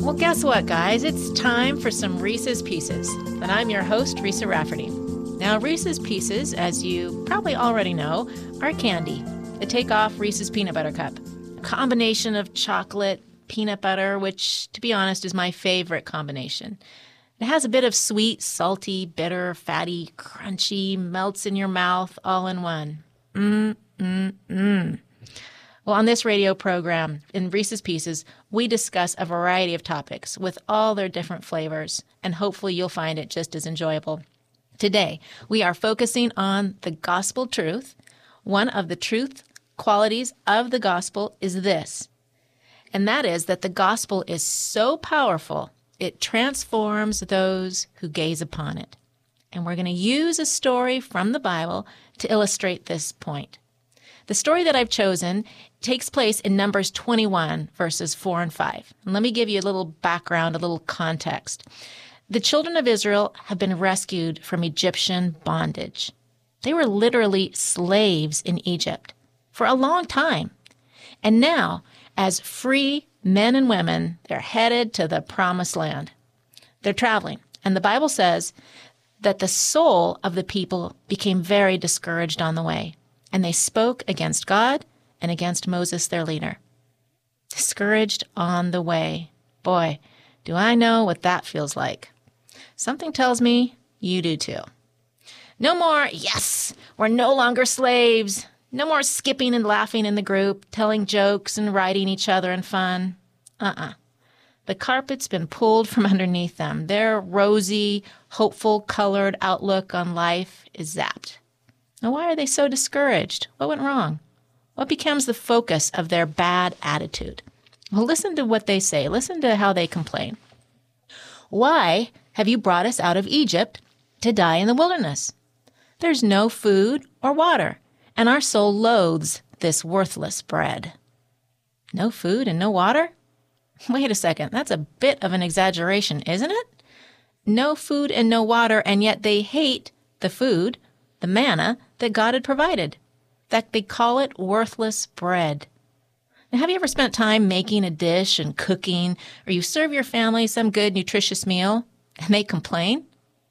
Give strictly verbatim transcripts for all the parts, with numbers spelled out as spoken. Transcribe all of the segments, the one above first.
Well, guess what, guys? It's time for some Reese's Pieces. And I'm your host, Risa Rafferty. Now, Reese's Pieces, as you probably already know, are candy. They take off Reese's Peanut Butter Cup. A combination of chocolate, peanut butter, which, to be honest, is my favorite combination. It has a bit of sweet, salty, bitter, fatty, crunchy, melts in your mouth all in one. Mmm, mmm, mmm. Well, on this radio program, in Reese's Pieces, we discuss a variety of topics with all their different flavors, and hopefully you'll find it just as enjoyable. Today, we are focusing on the gospel truth. One of the truth qualities of the gospel is this, and that is that the gospel is so powerful, it transforms those who gaze upon it. And we're going to use a story from the Bible to illustrate this point. The story that I've chosen takes place in Numbers twenty-one, verses four and five. And let me give you a little background, a little context. The children of Israel have been rescued from Egyptian bondage. They were literally slaves in Egypt for a long time. And now, as free men and women, they're headed to the promised land. They're traveling. And the Bible says that the soul of the people became very discouraged on the way. And they spoke against God and against Moses, their leader. Discouraged on the way. Boy, do I know what that feels like. Something tells me you do too. No more, yes, we're no longer slaves. No more skipping and laughing in the group, telling jokes and riding each other in fun. Uh-uh. The carpet's been pulled from underneath them. Their rosy, hopeful, colored outlook on life is zapped. Now, why are they so discouraged? What went wrong? What becomes the focus of their bad attitude? Well, listen to what they say. Listen to how they complain. Why have you brought us out of Egypt to die in the wilderness? There's no food or water, and our soul loathes this worthless bread. No food and no water? Wait a second, that's a bit of an exaggeration, isn't it? No food and no water, and yet they hate the food, the manna, that God had provided. In fact, they call it worthless bread. Now, have you ever spent time making a dish and cooking, or you serve your family some good, nutritious meal, and they complain?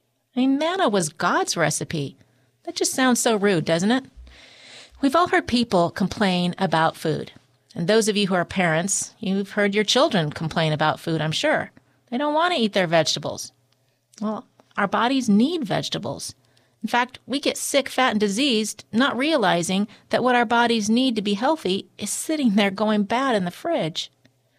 I mean, manna was God's recipe. That just sounds so rude, doesn't it? We've all heard people complain about food. And those of you who are parents, you've heard your children complain about food, I'm sure. They don't want to eat their vegetables. Well, our bodies need vegetables. In fact, we get sick, fat, and diseased, not realizing that what our bodies need to be healthy is sitting there going bad in the fridge.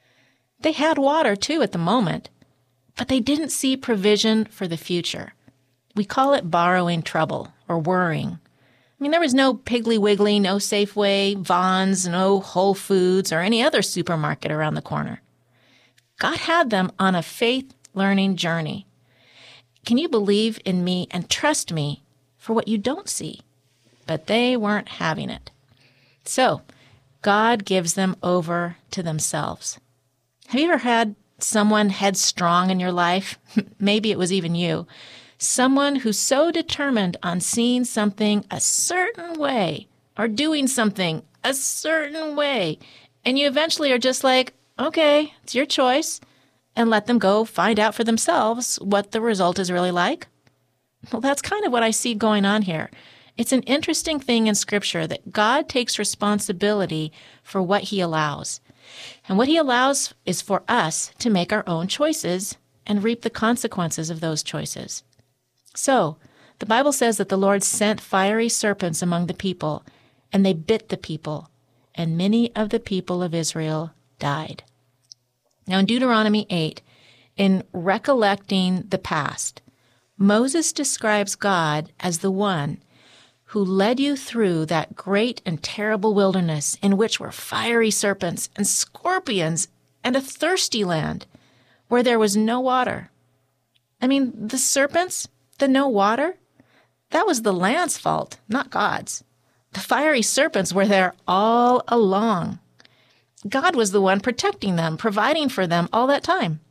They had water, too, at the moment, but they didn't see provision for the future. We call it borrowing trouble or worrying. I mean, there was no Piggly Wiggly, no Safeway, Vons, no Whole Foods, or any other supermarket around the corner. God had them on a faith-learning journey. Can you believe in me and trust me for what you don't see? But they weren't having it. So, God gives them over to themselves. Have you ever had someone headstrong in your life? Maybe it was even you. Someone who's so determined on seeing something a certain way or doing something a certain way, and you eventually are just like, okay, it's your choice, and let them go find out for themselves what the result is really like? Well, that's kind of what I see going on here. It's an interesting thing in Scripture that God takes responsibility for what He allows. And what He allows is for us to make our own choices and reap the consequences of those choices. So, the Bible says that the Lord sent fiery serpents among the people, and they bit the people, and many of the people of Israel died. Now, in Deuteronomy eight, in recollecting the past, Moses describes God as the one who led you through that great and terrible wilderness in which were fiery serpents and scorpions and a thirsty land where there was no water. I mean, the serpents, the no water, that was the land's fault, not God's. The fiery serpents were there all along. God was the one protecting them, providing for them all that time.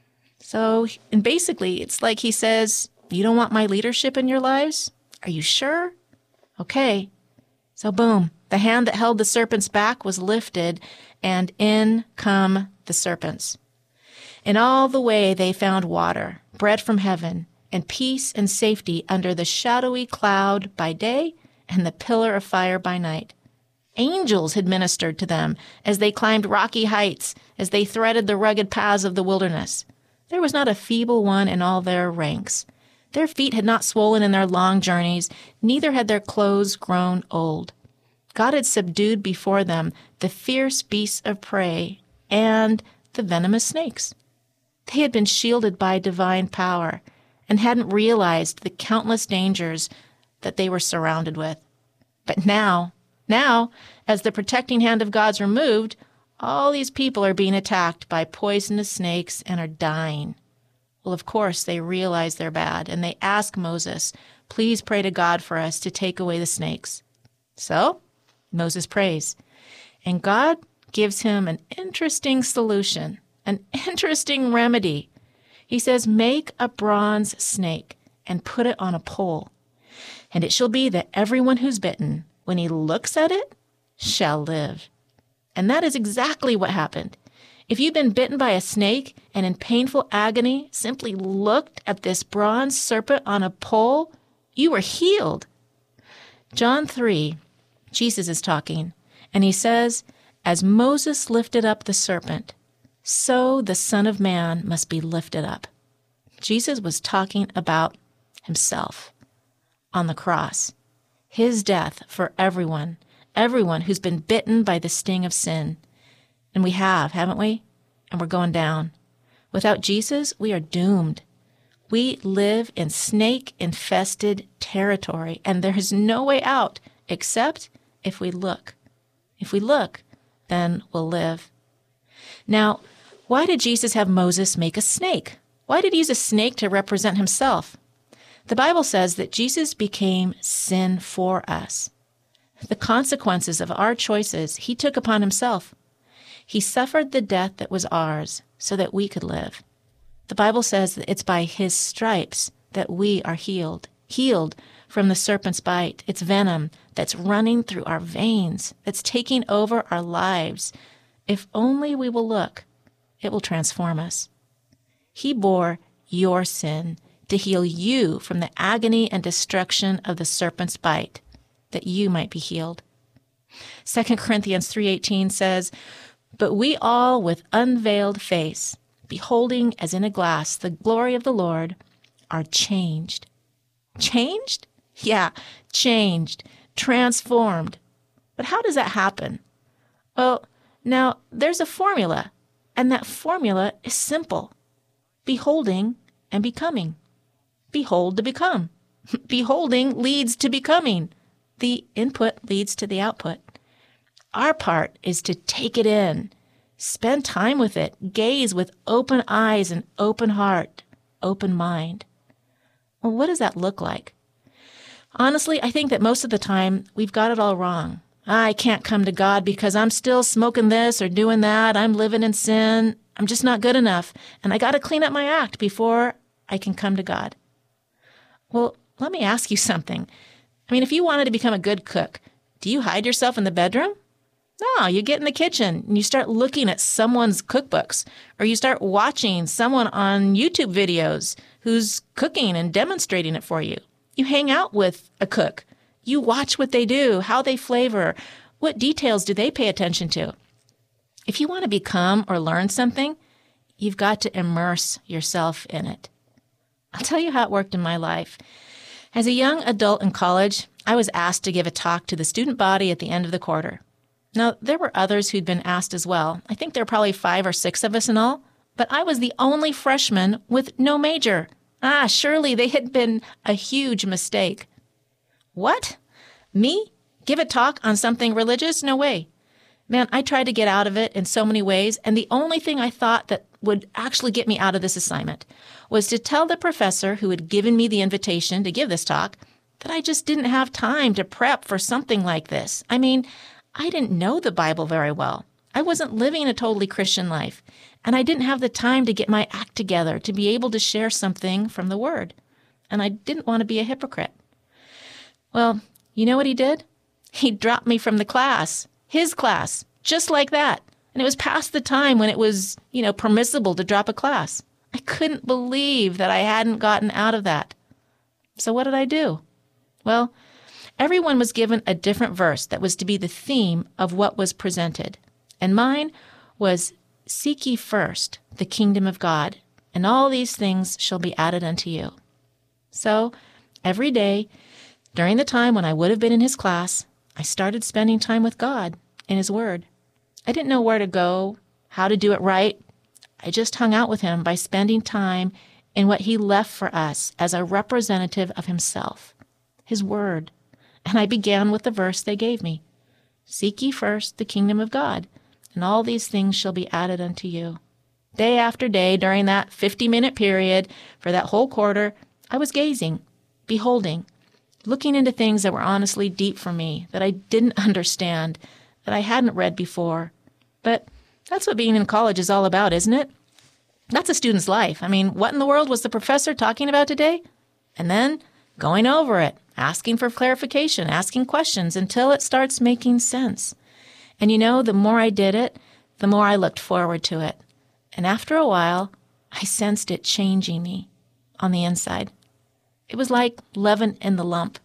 So, and basically, it's like He says, you don't want my leadership in your lives? Are you sure? Okay. So boom, the hand that held the serpents back was lifted, and in come the serpents. In all the way they found water, bread from heaven, and peace and safety under the shadowy cloud by day and the pillar of fire by night. Angels had ministered to them as they climbed rocky heights, as they threaded the rugged paths of the wilderness. There was not a feeble one in all their ranks. Their feet had not swollen in their long journeys, neither had their clothes grown old. God had subdued before them the fierce beasts of prey and the venomous snakes. They had been shielded by divine power and hadn't realized the countless dangers that they were surrounded with. But now, now, as the protecting hand of God's removed, all these people are being attacked by poisonous snakes and are dying. Well, of course, they realize they're bad, and they ask Moses, please pray to God for us to take away the snakes. So, Moses prays, and God gives him an interesting solution, an interesting remedy. He says, make a bronze snake and put it on a pole, and it shall be that everyone who's bitten, when he looks at it, shall live. And that is exactly what happened. If you've been bitten by a snake and in painful agony simply looked at this bronze serpent on a pole, you were healed. John three, Jesus is talking, and he says, as Moses lifted up the serpent, so the Son of Man must be lifted up. Jesus was talking about himself on the cross, his death for everyone, everyone who's been bitten by the sting of sin. And we have, haven't we? And we're going down. Without Jesus, we are doomed. We live in snake-infested territory, and there is no way out except if we look. If we look, then we'll live. Now, why did Jesus have Moses make a snake? Why did he use a snake to represent himself? The Bible says that Jesus became sin for us. The consequences of our choices he took upon himself. He suffered the death that was ours so that we could live. The Bible says that it's by his stripes that we are healed, healed from the serpent's bite, its venom that's running through our veins, that's taking over our lives. If only we will look, it will transform us. He bore your sin to heal you from the agony and destruction of the serpent's bite, that you might be healed. Second Corinthians three eighteen says, but we all with unveiled face, beholding as in a glass the glory of the Lord, are changed. Changed? Yeah, changed, transformed. But how does that happen? Well, now there's a formula, and that formula is simple. Beholding and becoming. Behold to become. Beholding leads to becoming. The input leads to the output. Our part is to take it in, spend time with it, gaze with open eyes and open heart, open mind. Well, what does that look like? Honestly, I think that most of the time we've got it all wrong. I can't come to God because I'm still smoking this or doing that. I'm living in sin. I'm just not good enough. And I got to clean up my act before I can come to God. Well, let me ask you something. I mean, if you wanted to become a good cook, do you hide yourself in the bedroom? No, you get in the kitchen and you start looking at someone's cookbooks, or you start watching someone on YouTube videos who's cooking and demonstrating it for you. You hang out with a cook. You watch what they do, how they flavor, what details do they pay attention to. If you want to become or learn something, you've got to immerse yourself in it. I'll tell you how it worked in my life. As a young adult in college, I was asked to give a talk to the student body at the end of the quarter. Now, there were others who'd been asked as well. I think there were probably five or six of us in all, but I was the only freshman with no major. Ah, surely they had been a huge mistake. What? Me? Give a talk on something religious? No way. Man, I tried to get out of it in so many ways, and the only thing I thought that would actually get me out of this assignment was to tell the professor who had given me the invitation to give this talk that I just didn't have time to prep for something like this. I mean, I didn't know the Bible very well. I wasn't living a totally Christian life, and I didn't have the time to get my act together to be able to share something from the Word, and I didn't want to be a hypocrite. Well, you know what he did? He dropped me from the class, his class, just like that. And it was past the time when it was, you know, permissible to drop a class. I couldn't believe that I hadn't gotten out of that. So what did I do? Well, everyone was given a different verse that was to be the theme of what was presented. And mine was, "Seek ye first the kingdom of God, and all these things shall be added unto you." So every day, during the time when I would have been in his class, I started spending time with God in his word. I didn't know where to go, how to do it right. I just hung out with him by spending time in what he left for us as a representative of himself, his word. And I began with the verse they gave me. "Seek ye first the kingdom of God, and all these things shall be added unto you." Day after day, during that fifty-minute period for that whole quarter, I was gazing, beholding, looking into things that were honestly deep for me, that I didn't understand, that I hadn't read before. But that's what being in college is all about, isn't it? That's a student's life. I mean, what in the world was the professor talking about today? And then going over it, asking for clarification, asking questions until it starts making sense. And you know, the more I did it, the more I looked forward to it. And after a while, I sensed it changing me on the inside. It was like leaven in the lump,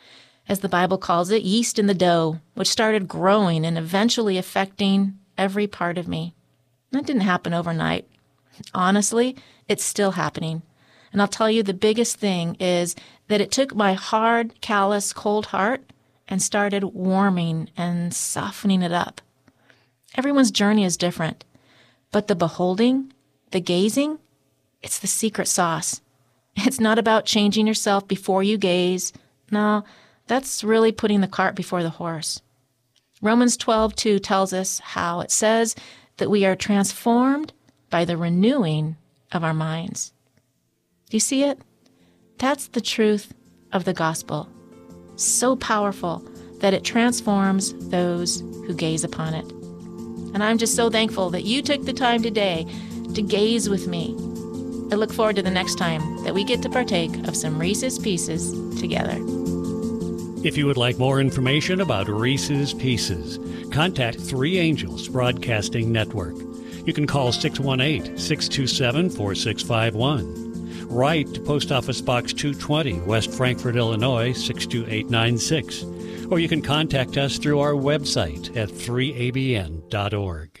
as the Bible calls it, yeast in the dough, which started growing and eventually affecting every part of me. That didn't happen overnight. Honestly, it's still happening. And I'll tell you, the biggest thing is that it took my hard, callous, cold heart and started warming and softening it up. Everyone's journey is different, but the beholding, the gazing, it's the secret sauce. It's not about changing yourself before you gaze. No, that's really putting the cart before the horse. Romans twelve two tells us how it says that we are transformed by the renewing of our minds. Do you see it? That's the truth of the gospel. So powerful that it transforms those who gaze upon it. And I'm just so thankful that you took the time today to gaze with me. I look forward to the next time that we get to partake of some Reese's Pieces together. If you would like more information about Reese's Pieces, contact Three Angels Broadcasting Network. You can call six one eight, six two seven, four six five one. Write to Post Office Box two twenty, West Frankfort, Illinois, six two eight nine six. Or you can contact us through our website at three a b n dot org.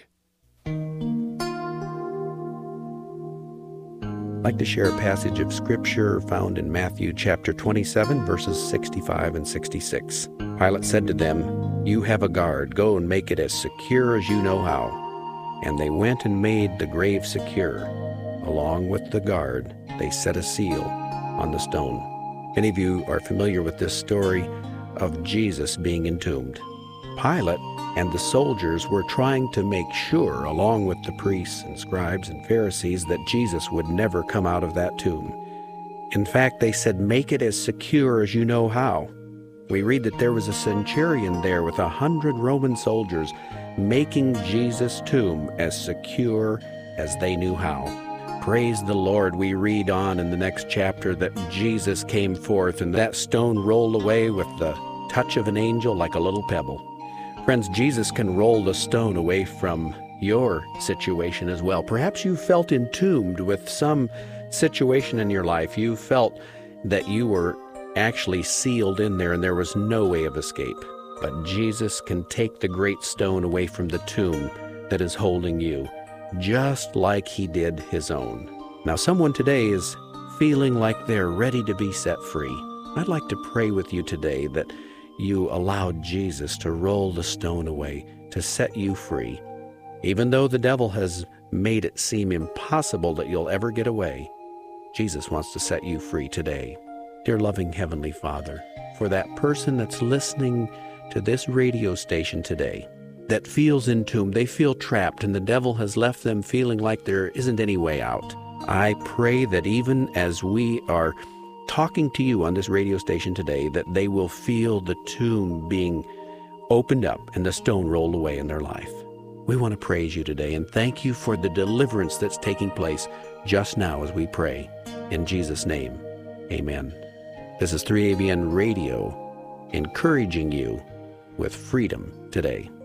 I'd like to share a passage of Scripture found in Matthew chapter twenty-seven, verses sixty-five and sixty-six. Pilate said to them, "You have a guard. Go and make it as secure as you know how." And they went and made the grave secure. Along with the guard, they set a seal on the stone. Many of you are familiar with this story of Jesus being entombed. Pilate and the soldiers were trying to make sure, along with the priests and scribes and Pharisees, that Jesus would never come out of that tomb. In fact, they said, "Make it as secure as you know how." We read that there was a centurion there with a hundred Roman soldiers making Jesus' tomb as secure as they knew how. Praise the Lord, we read on in the next chapter that Jesus came forth and that stone rolled away with the touch of an angel like a little pebble. Friends, Jesus can roll the stone away from your situation as well. Perhaps you felt entombed with some situation in your life. You felt that you were actually sealed in there and there was no way of escape. But Jesus can take the great stone away from the tomb that is holding you, just like he did his own. Now, someone today is feeling like they're ready to be set free. I'd like to pray with you today that you allowed Jesus to roll the stone away, to set you free. Even though the devil has made it seem impossible that you'll ever get away, Jesus wants to set you free today. Dear loving Heavenly Father, for that person that's listening to this radio station today, that feels entombed, they feel trapped, and the devil has left them feeling like there isn't any way out, I pray that even as we are talking to you on this radio station today, that they will feel the tomb being opened up and the stone rolled away in their life. We want to praise you today and thank you for the deliverance that's taking place just now as we pray. In Jesus' name, amen. This is three A B N Radio, encouraging you with freedom today.